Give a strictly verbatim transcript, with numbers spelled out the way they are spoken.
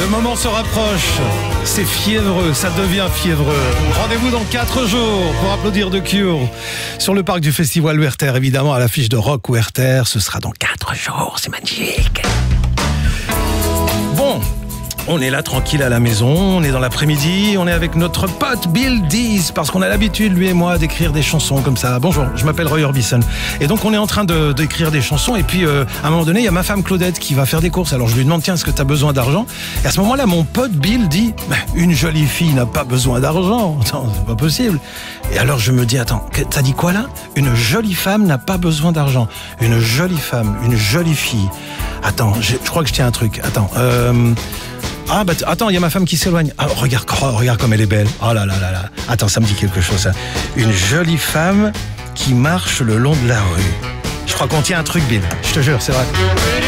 moment se rapproche. C'est fiévreux, ça devient fiévreux. Rendez-vous dans quatre jours pour applaudir The Cure sur le parc du Festival Werther, évidemment à l'affiche de Rock Werther. Ce sera dans quatre jours, c'est magnifique. Bon, on est là tranquille à la maison, on est dans l'après-midi, on est avec notre pote Bill Dees, parce qu'on a l'habitude, lui et moi, d'écrire des chansons comme ça. Bonjour, je m'appelle Roy Orbison. Et donc on est en train de, d'écrire des chansons, et puis euh, à un moment donné, il y a ma femme Claudette qui va faire des courses. Alors je lui demande, tiens, est-ce que tu as besoin d'argent? Et à ce moment-là, mon pote Bill dit, bah, une jolie fille n'a pas besoin d'argent. Attends, c'est pas possible. Et alors je me dis, attends, t'as dit quoi là? Une jolie femme n'a pas besoin d'argent. Une jolie femme, une jolie fille. Attends, je, je crois que je tiens un truc. Attends, euh... Ah bah t- attends, il y a ma femme qui s'éloigne. Ah, regarde, oh, regarde comme elle est belle. Oh là là là là. Attends, ça me dit quelque chose ça. Une jolie femme qui marche le long de la rue. Je crois qu'on tient un truc, Bill. Je te jure, c'est vrai.